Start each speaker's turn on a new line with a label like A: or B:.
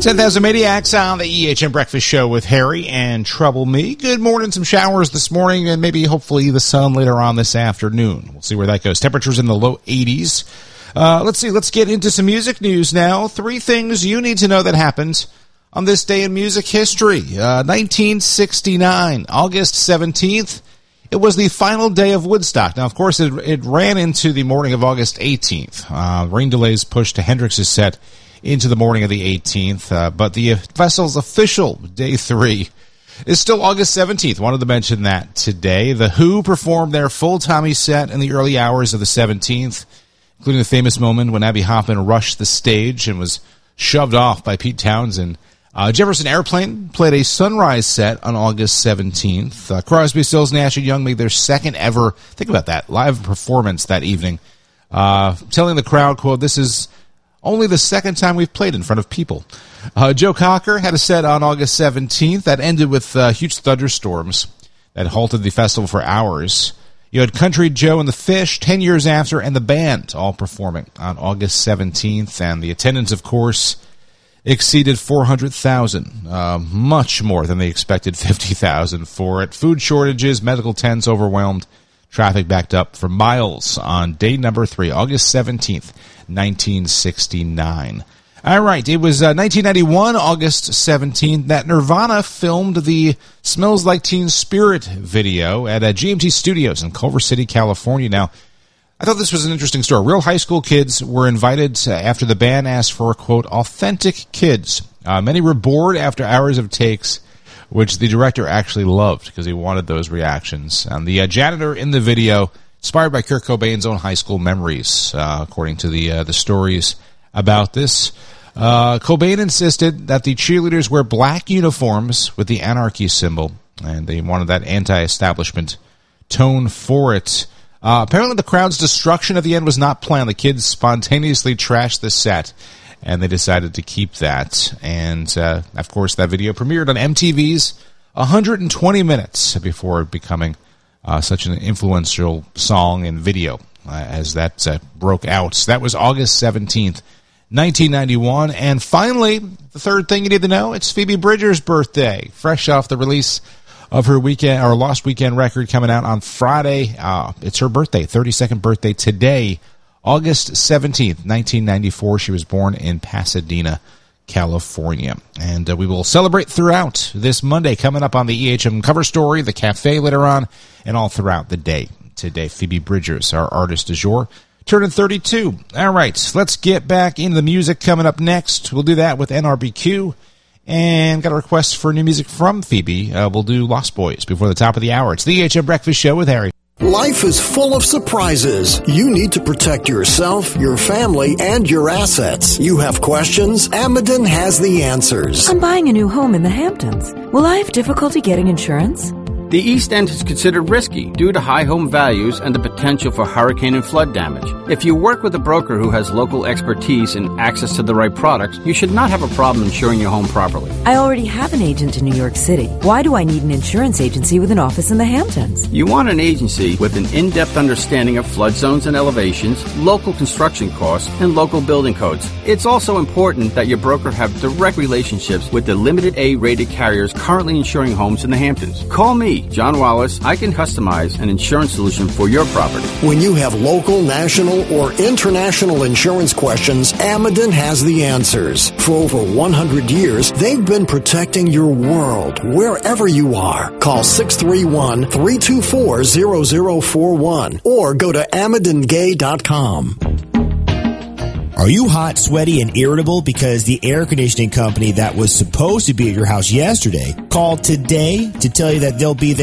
A: 10,000 Maniacs on the EHM Breakfast Show with Harry and Trouble Me. Good morning. Some showers this morning and maybe hopefully the sun later on this afternoon. We'll see where that goes. Temperatures in the low 80s. Let's get into some music news now. 3 things you need to know that happened on this day in music history. 1969, August 17th. It was the final day of Woodstock. Now, of course, it ran into the morning of August 18th. Rain delays pushed Hendrix's set into the morning of the 18th, but the festival's official day 3 is still August 17th. Wanted to mention that today. The Who performed their full Tommy set in the early hours of the 17th, including the famous moment when Abby Hoffman rushed the stage and was shoved off by Pete Townsend. Jefferson Airplane played a sunrise set on August 17th. Crosby, Stills, Nash & Young made their second ever, think about that, live performance that evening, telling the crowd, quote, "This is only the second time we've played in front of people." Joe Cocker had a set on August 17th that ended with huge thunderstorms that halted the festival for hours. You had Country Joe and the Fish 10 years after, and the band all performing on August 17th. And the attendance, of course, exceeded 400,000, much more than they expected 50,000 for it. Food shortages, medical tents overwhelmed, traffic backed up for miles on day number 3, August 17th, 1969. All right, it was 1991, August 17th, that Nirvana filmed the Smells Like Teen Spirit video at GMT Studios in Culver City, California. Now, I thought this was an interesting story. Real high school kids were invited after the band asked for, quote, authentic kids. Many were bored after hours of takes, which the director actually loved because he wanted those reactions. And the janitor in the video, inspired by Kurt Cobain's own high school memories, according to the stories about this. Cobain insisted that the cheerleaders wear black uniforms with the anarchy symbol, and they wanted that anti-establishment tone for it. Apparently the crowd's destruction at the end was not planned. The kids spontaneously trashed the set, and they decided to keep that. And, of course, that video premiered on MTV's 120 Minutes before becoming such an influential song and video as that broke out. So that was August 17th, 1991. And finally, the third thing you need to know, it's Phoebe Bridgers' birthday. Fresh off the release of her weekend or Lost Weekend record coming out on Friday. It's her birthday, 32nd birthday today, August 17th, 1994. She was born in Pasadena, California. And we will celebrate throughout this Monday, coming up on the EHM cover story, the cafe later on, and all throughout the day. Today, Phoebe Bridgers, our artist du jour, turning 32. All right, let's get back into the music coming up next. We'll do that with NRBQ. And got a request for new music from Phoebe. We'll do Lost Boys before the top of the hour. It's the EHM Breakfast Show with Harry.
B: Life is full of surprises. You need to protect yourself, your family, and your assets. You have questions? Ameden has the answers.
C: I'm buying a new home in the Hamptons. Will I have difficulty getting insurance?
D: The East End is considered risky due to high home values and the potential for hurricane and flood damage. If you work with a broker who has local expertise and access to the right products, you should not have a problem insuring your home properly.
C: I already have an agent in New York City. Why do I need an insurance agency with an office in the Hamptons?
D: You want an agency with an in-depth understanding of flood zones and elevations, local construction costs, and local building codes. It's also important that your broker have direct relationships with the limited A-rated carriers currently insuring homes in the Hamptons. Call me, John Wallace. I can customize an insurance solution for your property.
B: When you have local, national, or international insurance questions, Ameden has the answers. For over 100 years, they've been protecting your world, wherever you are. Call 631-324-0041 or go to AmedenGay.com.
E: Are you hot, sweaty, and irritable because the air conditioning company that was supposed to be at your house yesterday called today to tell you that they'll be there